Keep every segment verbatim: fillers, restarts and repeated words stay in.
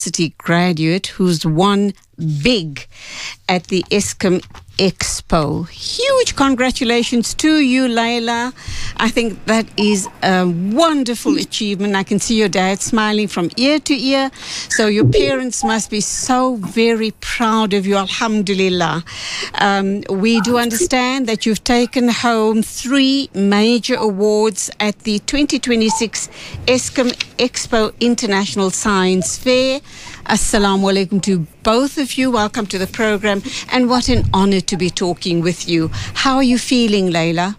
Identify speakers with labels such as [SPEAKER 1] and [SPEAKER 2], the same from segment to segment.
[SPEAKER 1] graduate who's won big at the Eskom Expo. Huge congratulations to you, Layla. I think that is a wonderful achievement. I can see your dad smiling from ear to ear. So your parents must be so very proud of you, alhamdulillah. Um, we do understand that you've taken home three major awards at the twenty twenty-six Eskom Expo International Science Fair. Assalamu alaikum to both of you. Welcome to the program, and what an honor to be talking with you. How are you feeling, Layla?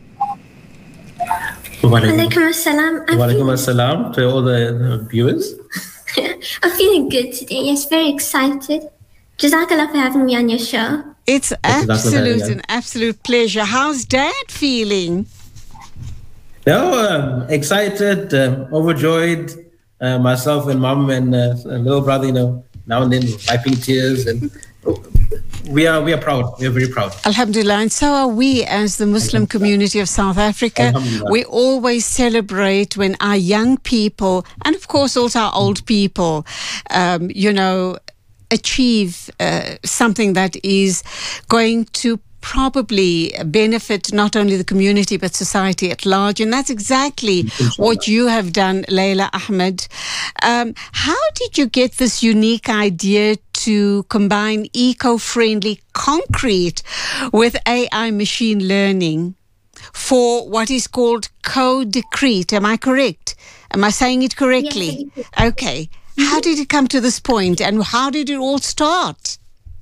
[SPEAKER 2] Walaikum assalam.
[SPEAKER 3] Walaikum assalam to all the viewers.
[SPEAKER 2] I'm feeling good today. Yes, very excited. Jazakallah for having me on your show.
[SPEAKER 1] It's absolute an absolute pleasure. How's Dad feeling?
[SPEAKER 3] No, um, excited, uh, overjoyed. Uh, myself and mom and uh, little brother, you know, now and then wiping tears, and we are we are proud. We are very proud.
[SPEAKER 1] Alhamdulillah, and so are we as the Muslim community of South Africa. We always celebrate when our young people, and of course also our old people, um, you know, achieve uh, something that is going to probably benefit not only the community but society at large, and that's exactly what you have done, Layla Ahmed. Um, how did you get this unique idea to combine eco-friendly concrete with A I machine learning for what is called Codecrete? Am I correct? Am I saying it correctly?
[SPEAKER 2] Yes.
[SPEAKER 1] Okay. How did it come to this point, and how did it all start?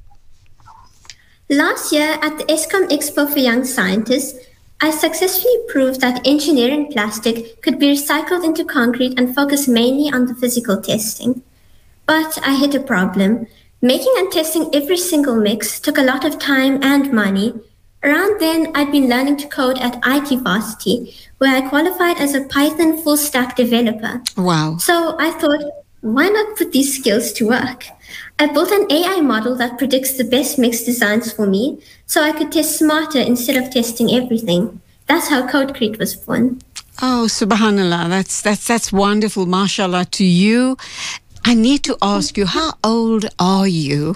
[SPEAKER 2] Last year at the Eskom Expo for Young Scientists, I successfully proved that engineering plastic could be recycled into concrete and focus mainly on the physical testing. But I hit a problem. Making and testing every single mix took a lot of time and money. Around then, I'd been learning to code at I T Varsity, where I qualified as a Python full-stack developer.
[SPEAKER 1] Wow.
[SPEAKER 2] So I thought, why not put these skills to work? I built an A I model that predicts the best mix designs for me, so I could test smarter instead of testing everything. That's how Codecrete was born.
[SPEAKER 1] Oh, subhanallah, that's that's that's wonderful, mashallah to you. I need to ask you, how old are you?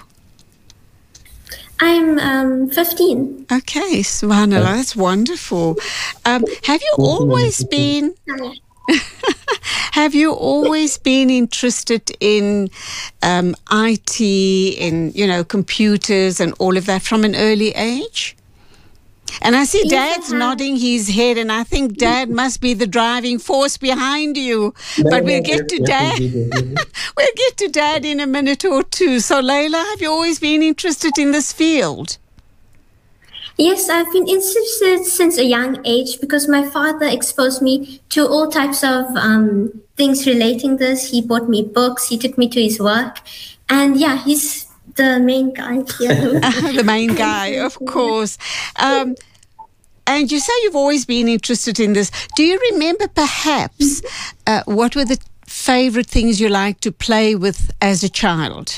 [SPEAKER 2] I'm um, fifteen.
[SPEAKER 1] Okay, subhanallah, that's wonderful. Um, have you always been... Have you always been interested in um, I T, in, you know, computers and all of that from an early age? And I see
[SPEAKER 2] Yes,
[SPEAKER 1] Dad's
[SPEAKER 2] I have.
[SPEAKER 1] nodding his head, and I think Dad must be the driving force behind you. But we'll get to Dad. We'll get to Dad in a minute or two. So, Layla, have you always been interested in this field?
[SPEAKER 2] Yes, I've been interested since a young age because my father exposed me to all types of um, things relating this. He bought me books, he took me to his work, and yeah, he's the main guy here.
[SPEAKER 1] The main guy, of course. Um, and you say you've always been interested in this. Do you remember perhaps uh, what were the favorite things you liked to play with as a child?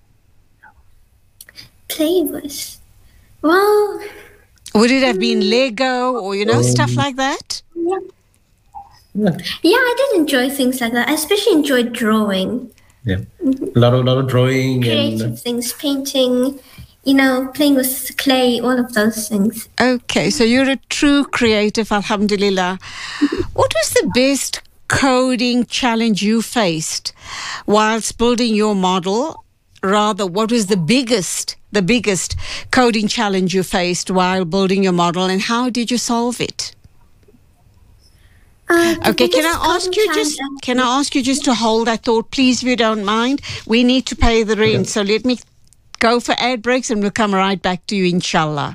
[SPEAKER 2] Play with? Well...
[SPEAKER 1] Would it have been Lego or, you know, um, stuff like that?
[SPEAKER 2] Yeah. yeah, yeah, I did enjoy things like that. I especially enjoyed drawing.
[SPEAKER 3] Yeah, mm-hmm. a lot of, lot of drawing.
[SPEAKER 2] Creative
[SPEAKER 3] and, uh,
[SPEAKER 2] things, painting, you know, playing with clay, all of those things.
[SPEAKER 1] Okay, so you're a true creative, alhamdulillah. What was the best coding challenge you faced whilst building your model? Rather, what was the biggest, the biggest coding challenge you faced while building your model, and how did you solve it?
[SPEAKER 2] Uh,
[SPEAKER 1] okay, can I ask you just can I ask you just to hold that thought, please, if you don't mind? We need to pay the rent, so let me go for ad breaks, and we'll come right back to you, inshallah.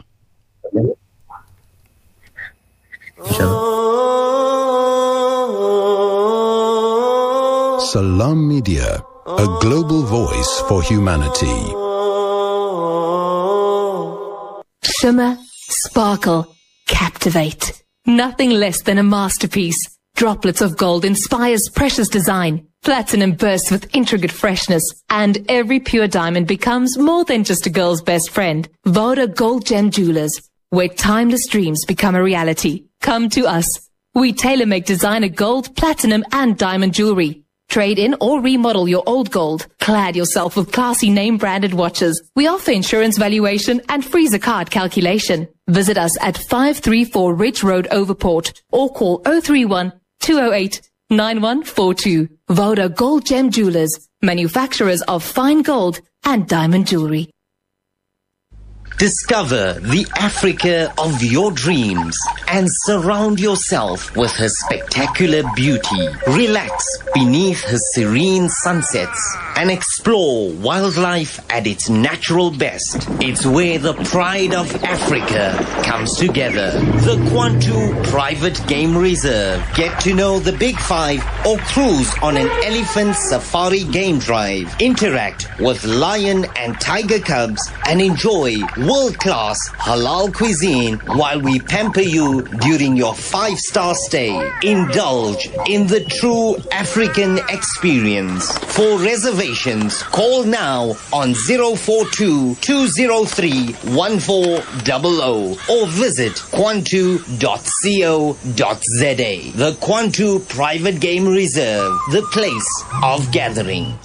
[SPEAKER 4] Salam Media, a global voice for humanity.
[SPEAKER 5] Shimmer, sparkle, captivate. Nothing less than a masterpiece. Droplets of gold inspires precious design. Platinum bursts with intricate freshness. And every pure diamond becomes more than just a girl's best friend. Voda Gold Gem Jewelers, where timeless dreams become a reality. Come to us. We tailor-make designer gold, platinum, and diamond jewelry. Trade in or remodel your old gold. Clad yourself with classy name-branded watches. We offer insurance valuation and freezer card calculation. Visit us at five thirty-four Ridge Road, Overport, or call oh three one, two oh eight, nine one four two. Voda Gold Gem Jewelers, manufacturers of fine gold and diamond jewelry.
[SPEAKER 6] Discover the Africa of your dreams and surround yourself with her spectacular beauty. Relax beneath her serene sunsets and explore wildlife at its natural best. It's where the pride of Africa comes together. The Kwantu Private Game Reserve. Get to know the Big Five or cruise on an elephant safari game drive. Interact with lion and tiger cubs and enjoy world-class halal cuisine while we pamper you during your five-star stay. Indulge in the true African experience. For reservations, call now on zero four two, two zero three, one four zero zero or visit kwantu dot co dot za. The Kwantu Private Game Reserve, the place of gathering.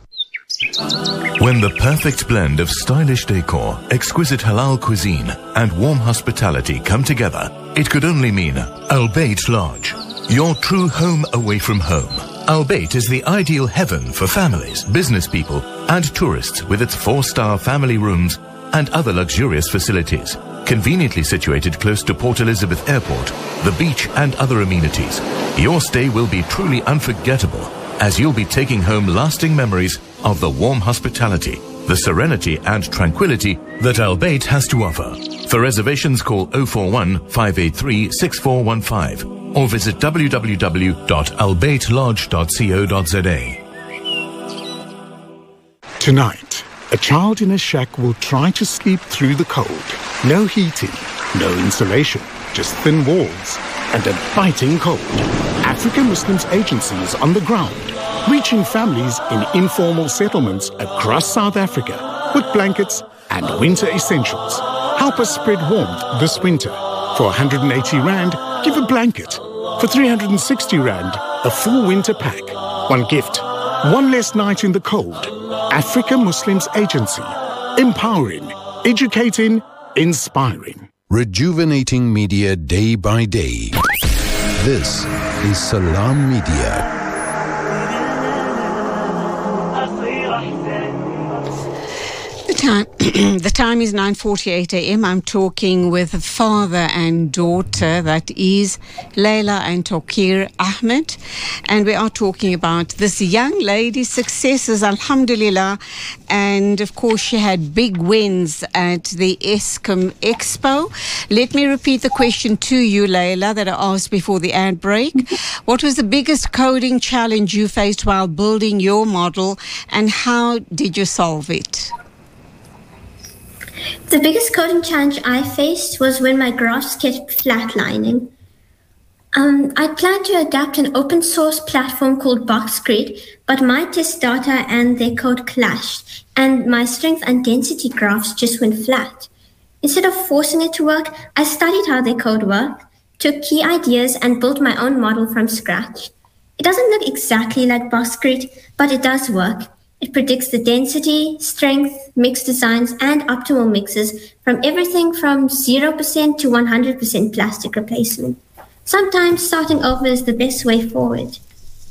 [SPEAKER 7] When the perfect blend of stylish decor, exquisite halal cuisine, and warm hospitality come together, it could only mean Al Bayt Lodge, your true home away from home. Al Bayt is the ideal heaven for families, business people, and tourists with its four-star family rooms and other luxurious facilities. Conveniently situated close to Port Elizabeth Airport, the beach, and other amenities, your stay will be truly unforgettable, as you'll be taking home lasting memories of the warm hospitality, the serenity and tranquility that Al Bayt has to offer. For reservations, call oh four one, five eight three, six four one five or visit w w w dot al bayt lodge dot co dot za.
[SPEAKER 8] Tonight, a child in a shack will try to sleep through the cold. No heating, no insulation, just thin walls and a biting cold. African Muslims Agency is on the ground, reaching families in informal settlements across South Africa with blankets and winter essentials. Help us spread warmth this winter. For one hundred eighty rand, give a blanket. For three hundred sixty rand, a full winter pack. One gift, one less night in the cold. African Muslims Agency. Empowering, educating, inspiring.
[SPEAKER 4] Rejuvenating media day by day. This is Salam Media.
[SPEAKER 1] The time, the time is nine forty-eight a m I'm talking with a father and daughter, that is Layla and Tokir Ahmed, and we are talking about this young lady's successes, alhamdulillah, and of course she had big wins at the Eskom Expo. Let me repeat the question to you, Layla, that I asked before the ad break. What was the biggest coding challenge you faced while building your model, and how did you solve it?
[SPEAKER 2] The biggest coding challenge I faced was when my graphs kept flatlining. Um, I planned to adapt an open source platform called Boxgrid, but my test data and their code clashed, and my strength and density graphs just went flat. Instead of forcing it to work, I studied how their code worked, took key ideas, and built my own model from scratch. It doesn't look exactly like Boxgrid, but it does work. It predicts the density, strength, mix designs, and optimal mixes from everything from zero percent to one hundred percent plastic replacement. Sometimes starting over is the best way forward.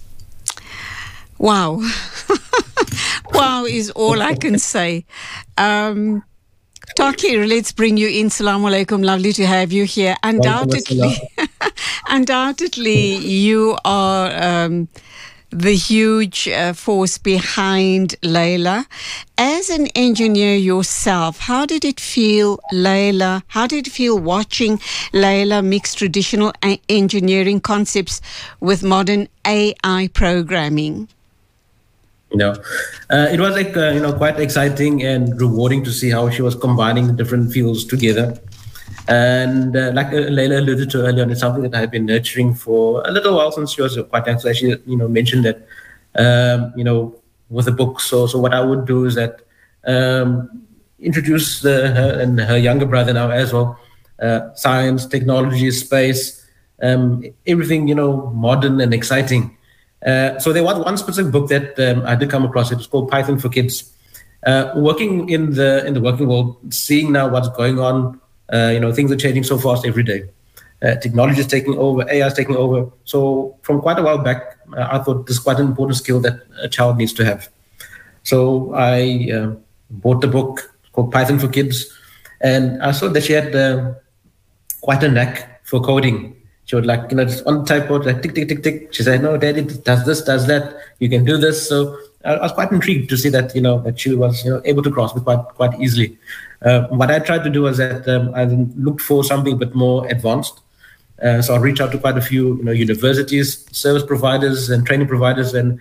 [SPEAKER 1] Wow. Wow is all I can say. Um, Tokir, let's bring you in. Assalamu alaikum. Lovely to have you here. Undoubtedly, undoubtedly you are... Um, the huge uh, force behind Layla. As an engineer yourself, how did it feel, Layla? How did it feel watching Layla mix traditional a- engineering concepts with modern A I programming?
[SPEAKER 3] You know, uh, it was like, uh, you know, quite exciting and rewarding to see how she was combining the different fields together. And uh, like uh, Layla alluded to earlier on, it's something that I've been nurturing for a little while since she was quite young. So she, you know, mentioned that, um, you know, with the book. So, so what I would do is that um, introduce the, her and her younger brother now as well, uh, science, technology, space, um, everything, you know, modern and exciting. Uh, so there was one specific book that um, I did come across. It was called Python for Kids. Uh, working in the in the working world, seeing now what's going on, uh, you know, things are changing so fast every day. Uh, technology is taking over, A I is taking over. So from quite a while back, uh, I thought this is quite an important skill that a child needs to have. So I uh, bought the book called Python for Kids, and I saw that she had uh, quite a knack for coding. She would like, you know, just on the typeboard, like tick, tick, tick, tick. She said, no, Daddy, does this, does that. You can do this. So I was quite intrigued to see that, you know, that she was, you know, able to grasp it quite, quite easily. Uh, what I tried to do was that um, I looked for something a bit more advanced. Uh, so I reached out to quite a few, you know, universities, service providers, and training providers, and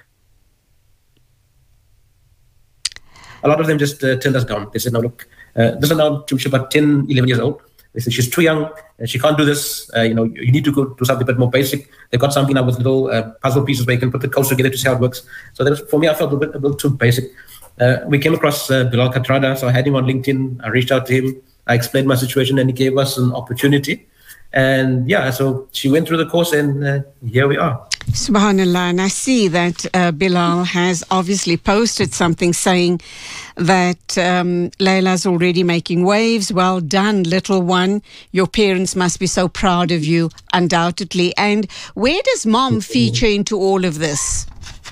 [SPEAKER 3] a lot of them just uh, turned us down. They said, "No, look, uh, this is now she's about ten, eleven years old. They said she's too young, and she can't do this. Uh, you know, you need to go do something a bit more basic. They've got something now with little uh, puzzle pieces where you can put the codes together to see how it works. So that was, for me, I felt a bit, a bit too basic. Uh, we came across uh, Bilal Katrada, so I had him on LinkedIn. I reached out to him. I explained my situation, and he gave us an opportunity. And yeah, so she went through the course, and uh, here we are.
[SPEAKER 1] Subhanallah. And I see that uh, Bilal has obviously posted something saying that um, Layla's already making waves. Well done, little one. Your parents must be so proud of you, undoubtedly. And where does mom feature into all of this?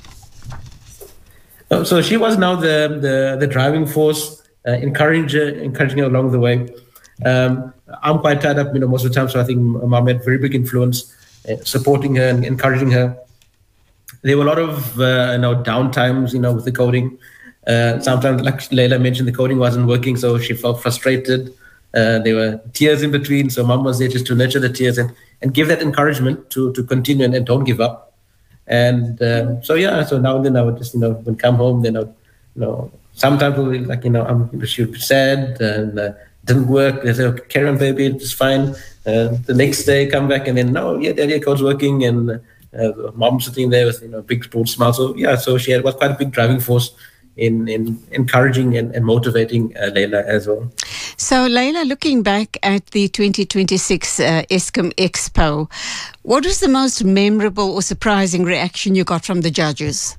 [SPEAKER 3] Oh, so she was now the the, the driving force, uh, encouraging her, encouraging her along the way. Um, I'm quite tied up, you know, most of the time. So I think mom had very big influence, uh, supporting her and encouraging her. There were a lot of, uh, you know, downtimes, you know, with the coding. Uh, sometimes, like Layla mentioned, the coding wasn't working, so she felt frustrated. Uh, there were tears in between, so mom was there just to nurture the tears and, and give that encouragement to to continue and, and don't give up. And um, so yeah, so now and then I would just, you know, when come home, then I would, you know, sometimes we'll be like, you know, I'm she would be sad and. Uh, Didn't work. They said, okay, carry on, baby, it's fine. Uh, the next day, come back, and then, no, yeah, daddy, code's working, and uh, mom sitting there with, you know, a big broad smile. So, yeah, so she had, was quite a big driving force in, in encouraging and, and motivating uh, Layla as well.
[SPEAKER 1] So, Layla, looking back at the twenty twenty-six uh, Eskom Expo, what was the most memorable or surprising reaction you got from the judges?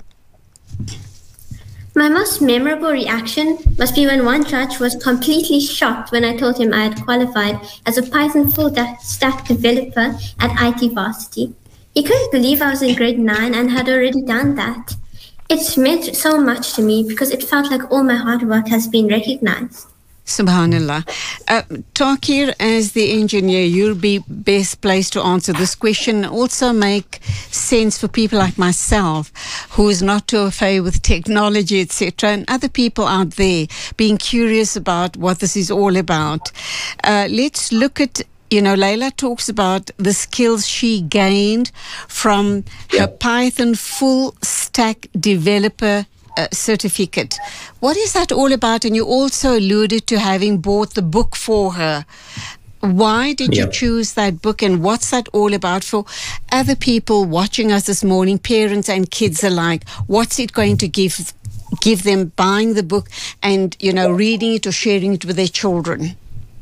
[SPEAKER 2] My most memorable reaction must be when one judge was completely shocked when I told him I had qualified as a Python full stack developer at I T Varsity. He couldn't believe I was in grade nine and had already done that. It's meant so much to me because it felt like all my hard work has been recognized.
[SPEAKER 1] Subhanallah. Uh, Takir, as the engineer, you'll be best placed to answer this question. Also make sense for people like myself, who is not too afraid with technology, et cetera, and other people out there being curious about what this is all about. Uh, let's look at, you know, Layla talks about the skills she gained from her Python full stack developer Uh, certificate. What is that all about? And you also alluded to having bought the book for her. Why did you
[SPEAKER 3] yeah.
[SPEAKER 1] choose that book, and what's that all about for other people watching us this morning, parents and kids alike? What's it going to give give them buying the book and, you know, reading it or sharing it with their children?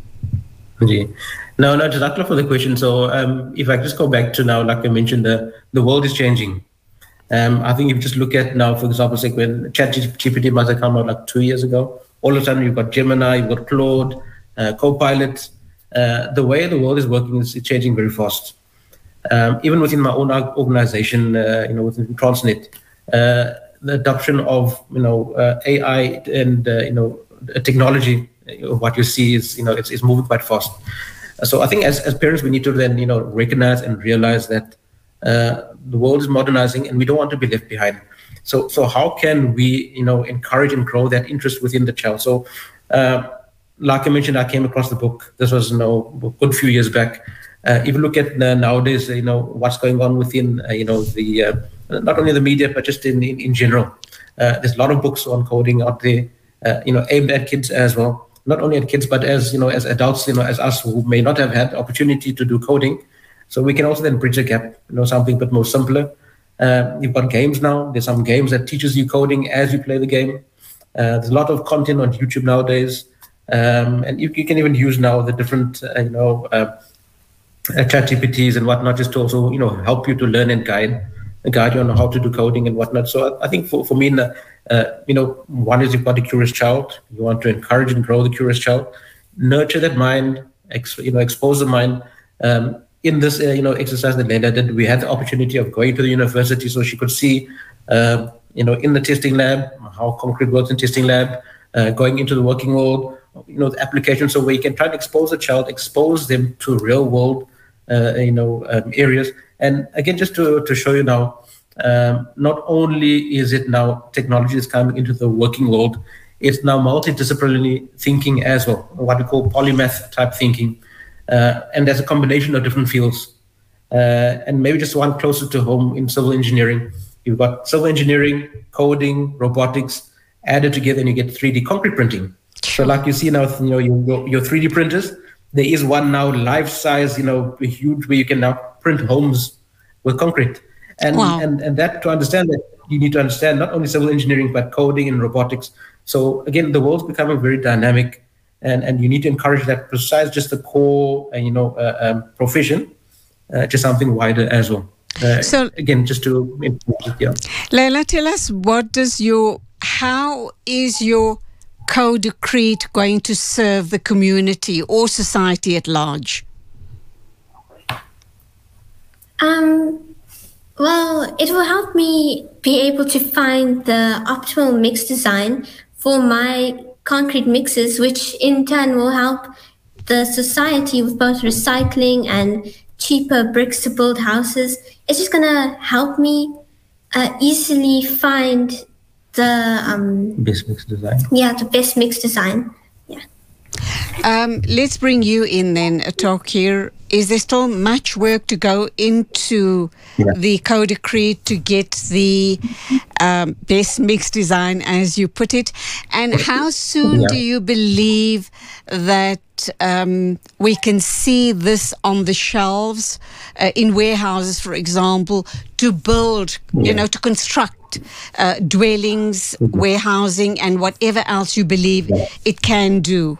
[SPEAKER 3] Yeah. No, no, Jazakallah for the question. So um, if I just go back to now, like I mentioned, the, the world is changing. Um, I think if you just look at now, for example, like when ChatGPT must have come out like two years ago, all of a sudden you've got Gemini, you've got Claude, uh, Copilot. Uh, the way the world is working is changing very fast. Um, even within my own organization, uh, you know, within Transnet, uh, the adoption of, you know, uh, A I and, uh, you know, technology, what you see is, you know, it's, it's moving quite fast. So I think as, as parents, we need to then, you know, recognize and realize that Uh, the world is modernizing and we don't want to be left behind. So so how can we, you know, encourage and grow that interest within the child? So uh, like I mentioned, I came across the book. This was, you know, a good few years back. Uh, if you look at uh, nowadays, you know, what's going on within, uh, you know, the uh, not only the media, but just in, in, in general. Uh, there's a lot of books on coding out there, uh, you know, aimed at kids as well. Not only at kids, but as, you know, as adults, you know, as us who may not have had the opportunity to do coding. So we can also then bridge a gap, you know, something a bit more simpler. Uh, you've got games now. There's some games that teaches you coding as you play the game. Uh, there's a lot of content on YouTube nowadays. Um, and you, you can even use now the different, uh, you know, uh, uh, ChatGPTs and whatnot just to also, you know, help you to learn and guide. guide you on how to do coding and whatnot. So I, I think for, for me, uh, you know, one is you've got a curious child. You want to encourage and grow the curious child, nurture that mind, ex, you know, expose the mind. Um, in this, uh, you know, exercise that Leila did, we had the opportunity of going to the university so she could see, uh, you know, in the testing lab, how concrete works in testing lab, uh, going into the working world, you know, the application. So where you can try to expose the child, expose them to real world, uh, you know, um, areas. And again, just to, to show you now, um, not only is it now technology is coming into the working world, it's now multidisciplinary thinking as well, what we call polymath type thinking. Uh, and there's a combination of different fields. Uh, and maybe just one closer to home in civil engineering. You've got civil engineering, coding, robotics, added together and you get three D concrete printing. So like you see now, you know, your, your three D printers, there is one now life-size, you know, huge, where you can now print homes with concrete. And, wow. and, and that, to understand that, you need to understand not only civil engineering, but coding and robotics. So again, the world's becoming very dynamic. And, and you need to encourage that besides just the core, uh, you know, uh, um, profession, uh, just something wider as well. Uh, so again, just to, yeah.
[SPEAKER 1] Leila, tell us, what does your, how is your Codecrete going to serve the community or society at large?
[SPEAKER 2] Um, well, it will help me be able to find the optimal mix design for my concrete mixes, which in turn will help the society with both recycling and cheaper bricks to build houses. It's just going to help me uh, easily find the um,
[SPEAKER 3] best mix design.
[SPEAKER 2] Yeah, the best mix design. Yeah.
[SPEAKER 1] Um, let's bring you in then, Atokir. Is there still much work to go into yeah. the Codecrete to get the um, best mix design, as you put it? And how soon yeah. do you believe that um, we can see this on the shelves uh, in warehouses, for example, to build, yeah. you know, to construct uh, dwellings, mm-hmm. warehousing, and whatever else you believe yeah. it can do?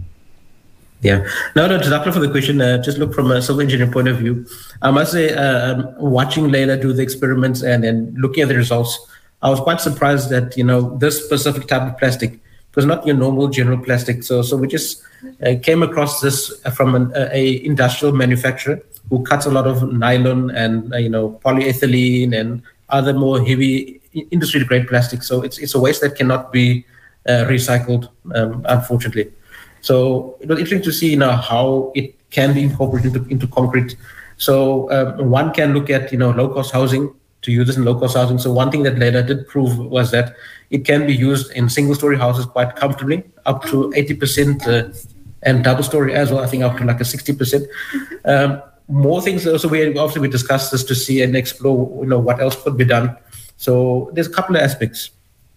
[SPEAKER 3] Yeah, no, no, Doctor, for the question, uh, just look from a civil engineering point of view. I must say, uh, um, watching Leila do the experiments and then looking at the results, I was quite surprised that, you know, this specific type of plastic was not your normal general plastic. So, so we just uh, came across this from an uh, a industrial manufacturer who cuts a lot of nylon and, uh, you know, polyethylene and other more heavy industry grade plastic. So it's it's a waste that cannot be uh, recycled, um, unfortunately. So it was interesting to see, you know, how it can be incorporated into, into concrete. So um, one can look at, you know, low-cost housing, to use this in low-cost housing. So one thing that Leila did prove was that it can be used in single-story houses quite comfortably, up to eighty percent, uh, and double-story as well, I think up to like a sixty percent. Um, more things, also we obviously we discussed this to see and explore, you know, what else could be done. So there's a couple of aspects.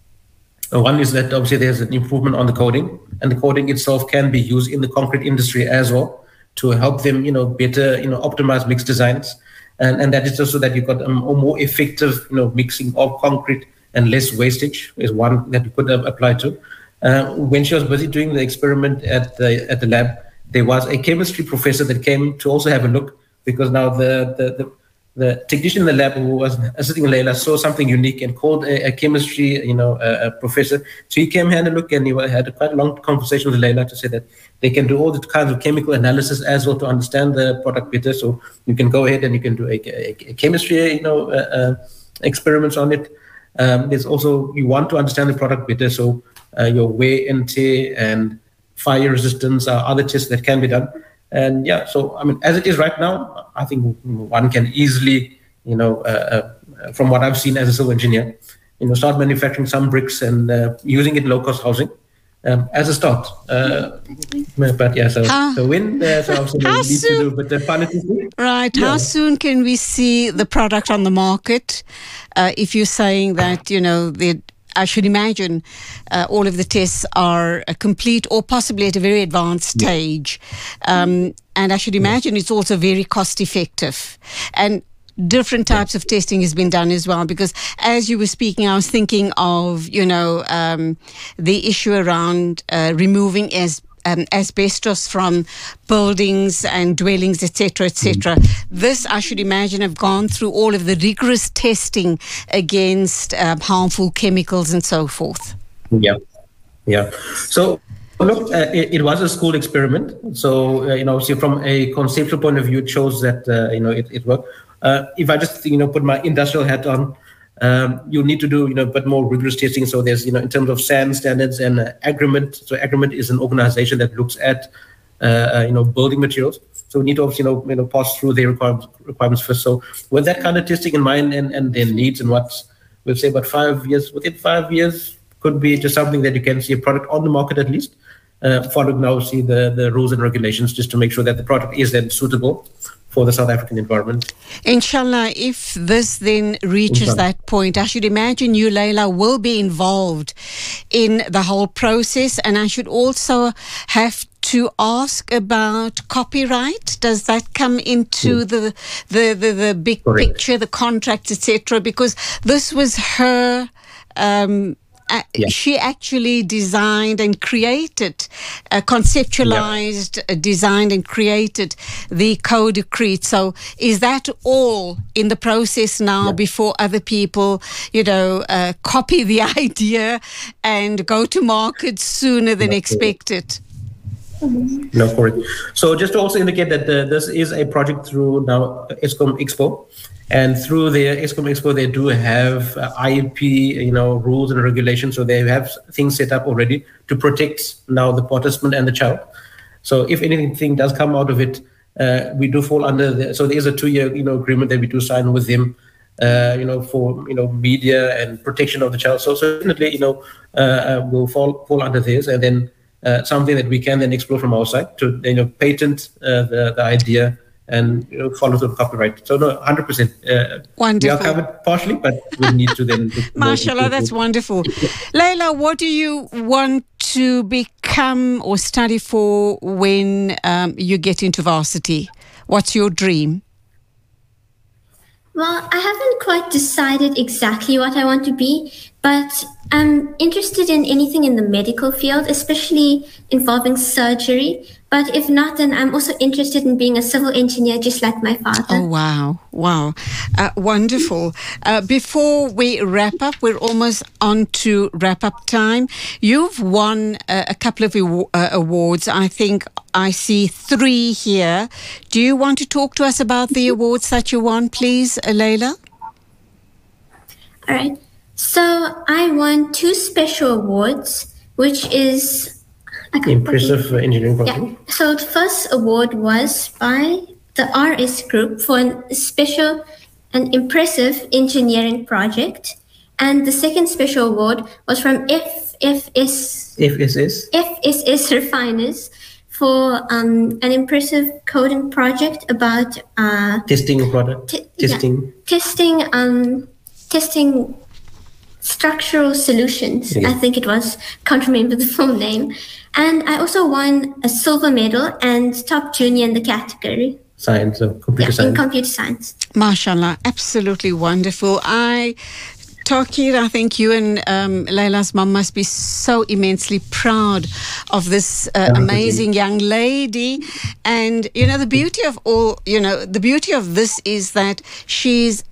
[SPEAKER 3] One is that obviously there's an improvement on the coding, and the coding itself can be used in the concrete industry as well to help them, you know, better, you know, optimize mix designs. And, and that is also that you've got a more effective, you know, mixing of concrete and less wastage is one that you could uh, apply to. Uh, when she was busy doing the experiment at the at the lab, there was a chemistry professor that came to also have a look, because now the the, the The technician in the lab who was assisting Leila saw something unique and called a, a chemistry, you know, a, a professor. So he came here and looked, and he had a quite a long conversation with Leila to say that they can do all the kinds of chemical analysis as well to understand the product better. So you can go ahead and you can do a, a, a chemistry, you know, uh, uh, experiments on it. Um, there's also, you want to understand the product better. So uh, your wear and tear and fire resistance are other tests that can be done. And yeah, so I mean, as it is right now, I think one can easily, you know, uh, uh, from what I've seen as a civil engineer, you know, start manufacturing some bricks and uh, using it in low-cost housing um, as a start. Uh, but yeah, so, how, so when uh, so obviously we need soon, to do, but the fun is
[SPEAKER 1] right.
[SPEAKER 3] Yeah.
[SPEAKER 1] How soon can we see the product on the market? Uh, if you're saying that, you know, the I should imagine uh, all of the tests are uh, complete or possibly at a very advanced yeah. stage. Um, and I should imagine yeah. it's also very cost effective. And different types of testing has been done as well, because as you were speaking, I was thinking of, you know, um, the issue around uh, removing as um, asbestos from buildings and dwellings, et cetera, et cetera. Mm. This, I should imagine, have gone through all of the rigorous testing against um, harmful chemicals and so forth.
[SPEAKER 3] Yeah, yeah. So, look, uh, it, it was a school experiment. So, uh, you know, see, from a conceptual point of view, it shows that, uh, you know, it, it worked. Uh, if I just, you know, put my industrial hat on, um, you need to do, you know, but more rigorous testing. So there's, you know, in terms of S A N standards and uh, Agreement. So Agreement is an organization that looks at, uh, you know, building materials. So we need to, obviously, you know, you know, pass through their requirements, requirements first. So with that kind of testing in mind and, and their needs and what's, we'll say about five years, within five years could be just something that you can see a product on the market at least. Uh, following now, see the, the rules and regulations just to make sure that the product is then suitable for the South African environment.
[SPEAKER 1] Inshallah, if this then reaches Inshallah. that point, I should imagine you, Leila, will be involved in the whole process. And I should also have to ask about copyright. Does that come into mm. the, the, the, the big Correct. picture, the contracts, et cetera? Because this was her... Um, Uh, yeah. She actually designed and created, uh, conceptualized, yeah. uh, designed and created the Code Decrete. So is that all in the process now yeah. before other people, you know, uh, copy the idea and go to market sooner than no, expected?
[SPEAKER 3] No, correct. So just to also indicate that the, this is a project through now Eskom Expo. And through the Eskom Expo, they do have uh, I P, you know, rules and regulations. So they have things set up already to protect now the participant and the child. So if anything does come out of it, uh, we do fall under the, so there is a two-year, you know, agreement that we do sign with them, uh, you know, for, you know, media and protection of the child. So certainly, you know, uh, we'll fall, fall under this, and then uh, something that we can then explore from our side to, you know, patent uh, the, the idea and, you know, follow the copyright. So no, one hundred percent. Uh,
[SPEAKER 1] wonderful.
[SPEAKER 3] We are covered partially, but we need to then...
[SPEAKER 1] Mashallah, that's wonderful. Leila, what do you want to become or study for when um, you get into varsity? What's your dream?
[SPEAKER 2] Well, I haven't quite decided exactly what I want to be, but I'm interested in anything in the medical field, especially involving surgery. But if not, then I'm also interested in being a civil engineer, just like my father.
[SPEAKER 1] Oh, wow. Wow. Uh, wonderful. Uh, before we wrap up, we're almost on to wrap-up time. You've won uh, a couple of aw- uh, awards. I think I see three here. Do you want to talk to us about the awards that you won, please, uh, Leila?
[SPEAKER 2] All right. So I won two special awards, which is...
[SPEAKER 3] Impressive engineering project.
[SPEAKER 2] Yeah. So the first award was by the R S Group for a special and impressive engineering project. And the second special award was from F F S...
[SPEAKER 3] F S S?
[SPEAKER 2] F S S Refiners for um, an impressive coding project about... Uh,
[SPEAKER 3] testing product. T- testing.
[SPEAKER 2] Yeah, testing, um, testing... structural solutions, yeah. I think it was. Can't remember the full name. And I also won a silver medal and top junior in the category.
[SPEAKER 3] Science, so computer
[SPEAKER 2] yeah,
[SPEAKER 3] science.
[SPEAKER 2] in computer science.
[SPEAKER 1] MashaAllah, absolutely wonderful. I, Tawqir, I think you and um, Leila's mum must be so immensely proud of this uh, amazing young lady. And, you know, the beauty of all, you know, the beauty of this is that she's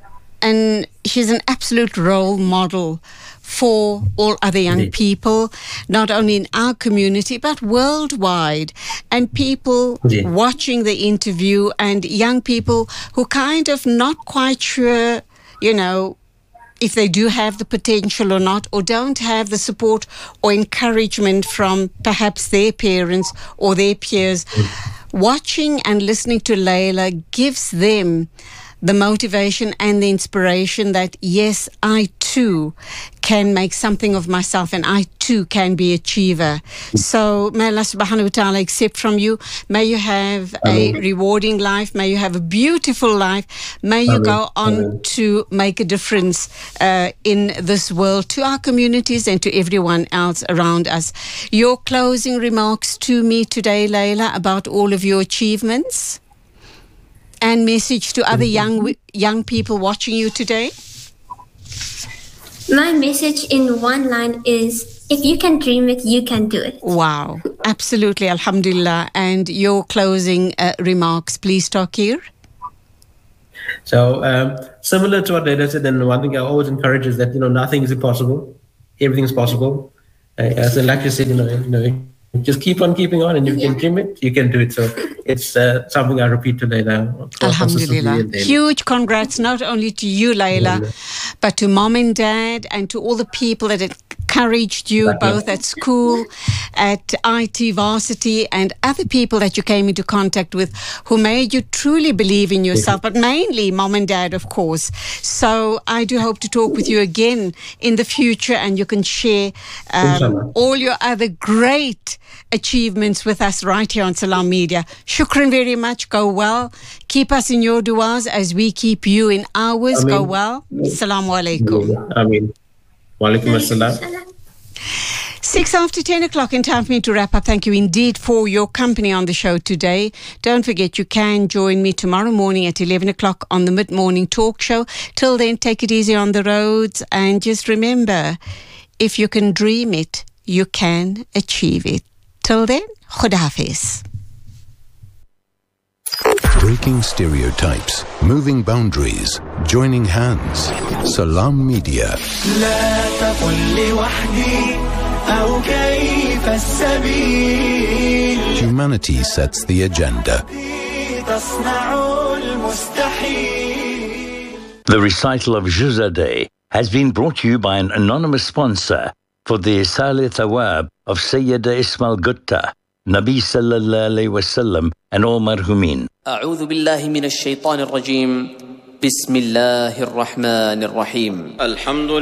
[SPEAKER 1] And she's an absolute role model for all other young Indeed. people, not only in our community, but worldwide. And people Indeed. watching the interview and young people who kind of not quite sure, you know, if they do have the potential or not, or don't have the support or encouragement from perhaps their parents or their peers. Mm. Watching and listening to Leila gives them the motivation and the inspiration that, yes, I too can make something of myself and I too can be achiever. So may Allah subhanahu wa ta'ala accept from you. May you have a rewarding life. May you have a beautiful life. May you go on to make a difference uh, in this world, to our communities and to everyone else around us. Your closing remarks to me today, Leila, about all of your achievements? And message to other young young people watching you today?
[SPEAKER 2] My message in one line is if you can dream it, you can do it.
[SPEAKER 1] Wow, absolutely, alhamdulillah. And your closing uh, remarks, please, Taqir.
[SPEAKER 3] So um, similar to what Leila said, and one thing I always encourage is that, you know, nothing is impossible. Everything is possible. Uh, as like you said, you know, you know, just keep on keeping on, and if you can dream it, you can do it. So it's uh, something I repeat today now.
[SPEAKER 1] Alhamdulillah. Huge congrats, not only to you, Laila, but to mom and dad, and to all the people that encouraged you, both at school, at I T Varsity, and other people that you came into contact with who made you truly believe in yourself, but mainly mom and dad, of course. So I do hope to talk with you again in the future, and you can share um, all your other great achievements with us right here on Salam Media. Shukran very much. Go well. Keep us in your du'as as we keep you in ours. Ameen. Go well. Assalamu alaikum.
[SPEAKER 3] Ameen. Wa alaikum assalam.
[SPEAKER 1] Six after ten o'clock, in time for me to wrap up. Thank you indeed for your company on the show today. Don't forget, you can join me tomorrow morning at eleven o'clock on the mid-morning talk show. Till then, take it easy on the roads, and just remember, if you can dream it, you can achieve it. Till then, Khuda Hafiz.
[SPEAKER 4] Breaking stereotypes, moving boundaries, joining hands. Salam Media. Humanity sets the agenda.
[SPEAKER 9] The recital of Juzadeh has been brought to you by an anonymous sponsor for the Isal Thawab of Sayyida Ismail Gutta, Nabi sallallahu alayhi wa sallam, and all marhumin.
[SPEAKER 10] أعوذ بالله من الشيطان الرجيم. بسم الله الرحمن الرحيم. الحمد